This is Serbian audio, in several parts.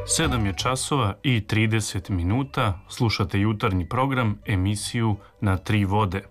7 je časova i 30 minuta, slušate jutarnji program, emisiju Na tri vode.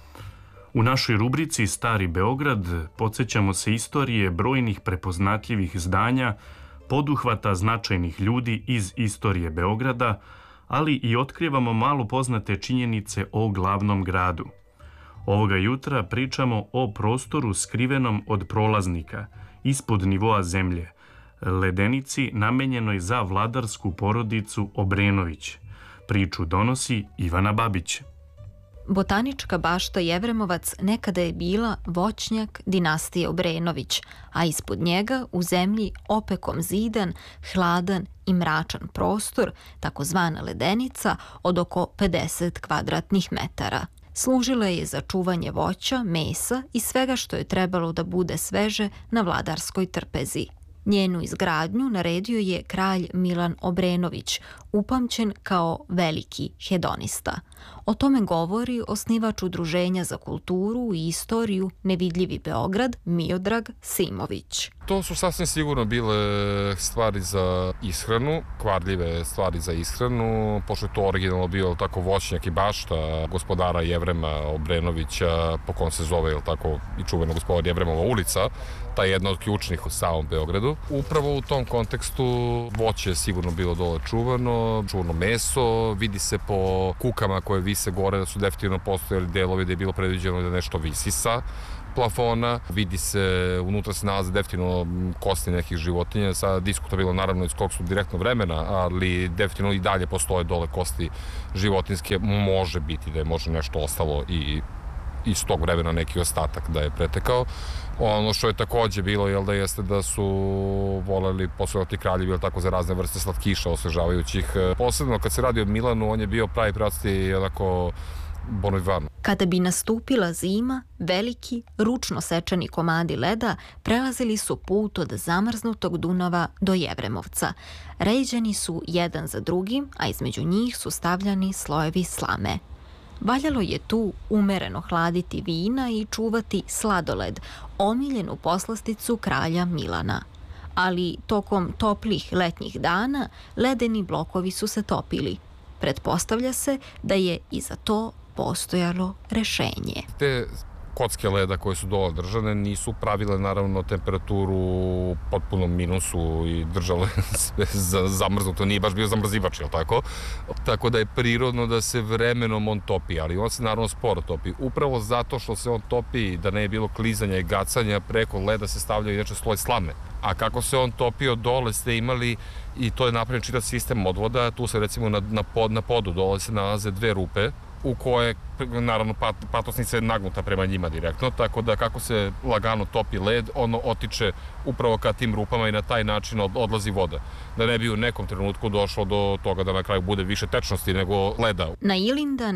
U našoj rubrici Stari Beograd podsjećamo se istorije brojnih prepoznatljivih zdanja, poduhvata značajnih ljudi iz istorije Beograda, ali i otkrivamo malo poznate činjenice o glavnom gradu. Ovoga jutra pričamo o prostoru skrivenom od prolaznika, ispod nivoa zemlje, ledenici namenjenoj za vladarsku porodicu Obrenović. Priču donosi Ivana Babić. Botanička bašta Jevremovac nekada je bila voćnjak dinastije Obrenović, a ispod njega u zemlji opekom zidan, hladan i mračan prostor, takozvana ledenica od oko 50 kvadratnih metara. Služila je za čuvanje voća, mesa i svega što je trebalo da bude sveže na vladarskoj trpezi. Njenu izgradnju naredio je kralj Milan Obrenović, upamćen kao veliki hedonista. O tome govori osnivač Udruženja za kulturu i istoriju Nevidljivi Beograd, Miodrag Simović. To su sasvim sigurno bile stvari za ishranu, kvarljive stvari za ishranu, pošto je to originalno bio tako voćnjak i bašta gospodara Jevrema Obrenovića, po kom se zove tako i čuvena gospodar Jevremova ulica, ta je jedna od ključnih u samom Beogradu. Upravo u tom kontekstu voće je sigurno bilo dole čuvano meso, vidi se po kukama koje vise gore da su definitivno postojali delovi da je bilo predviđeno da nešto visi sa plafona, vidi se, unutra se nalaze definitivno kosti nekih životinja, sada diskutabilno naravno iz kog su direktno vremena, ali definitivno i dalje postoje dole kosti životinjske, može biti da je možda nešto ostalo i iz tog vremena neki ostatak da je pretekao. Ono što je takođe bilo, jeste da su voleli postojati kraljevi, tako za razne vrste slatkiša osvežavajućih. Posebno kad se radi o Milanu, on je bio pravi pravci onako Bonvivan. Kada bi nastupila zima, veliki, ručno sečeni komadi leda prelazili su put od zamrznutog Dunava do Jevremovca. Ređani su jedan za drugim, a između njih su stavljani slojevi slame. Valjalo je tu umereno hladiti vina i čuvati sladoled, omiljenu poslasticu kralja Milana. Ali tokom toplih letnjih dana ledeni blokovi su se topili. Pretpostavlja se da je i za to postojalo rešenje. Te kocke leda koje su dole držane nisu pravile naravno temperaturu u potpunom minusu i držale zamrznuto, nije baš bio zamrzivač, jel tako? Tako da je prirodno da se vremenom on topi, ali on se naravno sporo topi. Upravo zato što se on topi, da ne je bilo klizanja i gacanja, preko leda se stavljaju inače sloj slame. A kako se on topio, dole ste imali, i to je napravljen čitav sistem odvoda, tu se recimo na podu dole se nalaze dve rupe, u koje, naravno, patosnica je nagnuta prema njima direktno, tako da kako se lagano topi led, ono otiče upravo ka tim rupama i na taj način odlazi voda. Da ne bi u nekom trenutku došlo do toga da na kraju bude više tečnosti nego leda. Na Ilindan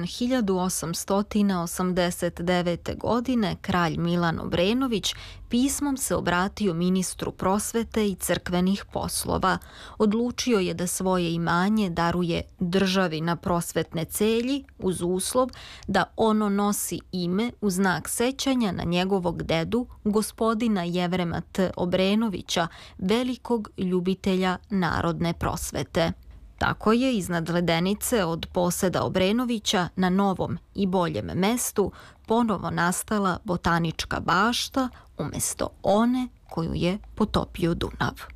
1889. godine kralj Milan Obrenović pismom se obratio ministru prosvete i crkvenih poslova. Odlučio je da svoje imanje daruje državi na prosvetne celji uz uslov da ono nosi ime u znak sećanja na njegovog dedu, gospodina Jevrema T. Obrenovića, velikog ljubitelja narodne prosvete. Tako je iznad ledenice od poseda Obrenovića na novom i boljem mestu ponovo nastala botanička bašta umesto one koju je potopio Dunav.